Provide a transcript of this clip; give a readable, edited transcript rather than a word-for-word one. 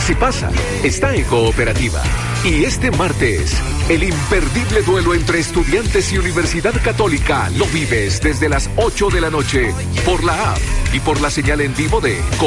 Si pasa, está en Cooperativa. Y este martes, el imperdible duelo entre Estudiantes y Universidad Católica lo vives desde las 8 de la noche por la app y por la señal en vivo de